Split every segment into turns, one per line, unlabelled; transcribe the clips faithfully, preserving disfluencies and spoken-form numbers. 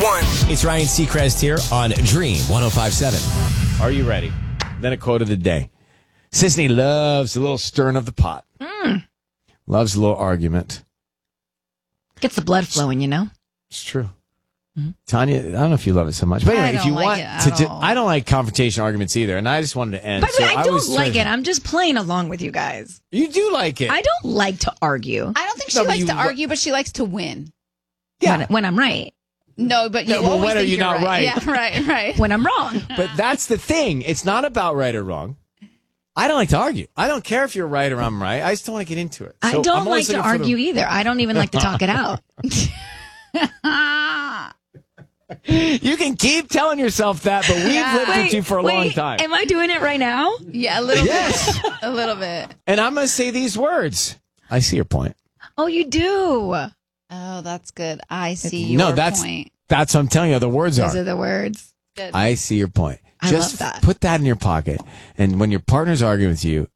one.
It's Ryan Seacrest here on Dream one oh five point seven. Are you ready? Then a quote of the day. Sisney loves a little stirring of the pot.
Mm.
Loves a little argument.
Gets the blood flowing, you know?
It's true.
Mm-hmm.
Tanya, I don't know if you love it so much. But anyway,
I
if you
don't
want
like it
to
at
do,
all.
I don't like confrontation arguments either. And I just wanted to end.
By the
so
way, I don't
was
like
trying-
it. I'm just playing along with you guys.
You do like it.
I don't like to argue
I don't think she
No, but
likes
you
to
lo-
argue, but she likes to win.
Yeah.
when, when I'm right,
No, but you
No, but
always
when are
think
you
you're
not right?
Yeah, right, right.
when I'm wrong.
But that's the thing. It's not about right or wrong. I don't like to argue. I don't care if you're right or I'm right. I just don't want to get into it.
I
So
don't
I'm always
like to
looking for the-
argue either. I don't even like to talk it out.
You can keep telling yourself that, but we've
Yeah.
lived with
Wait,
you for a long
wait,
time.
Am I doing it right now?
Yeah, a little
Yes.
bit. A little bit.
And I'm going to say these words. I see your point.
Oh, you do.
Oh, that's good. I see your
no, that's
point.
that's what I'm telling you. The words
Those
are.
are the words.
Good.
I see your point.
I
Just
love that.
put that in your pocket, and when your partner's arguing with you,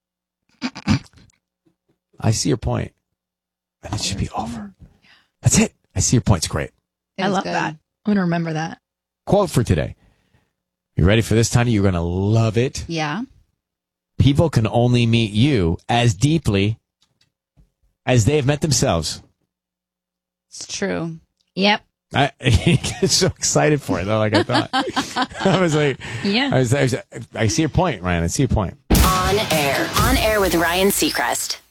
I see your point, and it should be over. That's it. I see your point. It's great.
It
I
is
love
good.
that. I'm going to remember that.
Quote for today. You ready for this, Tanya? You're going to love it.
Yeah.
People can only meet you as deeply as they have met themselves.
It's true.
Yep.
I get so excited for it, though, like I thought. I was like,
Yeah.
I, was, I, was, I see your point, Ryan. I see your point.
On air. On air with Ryan Seacrest.